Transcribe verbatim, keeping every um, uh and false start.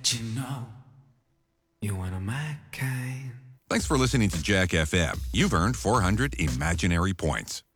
let you know you're one of my kind. Thanks for listening to Jack F M. You've earned four hundred imaginary points.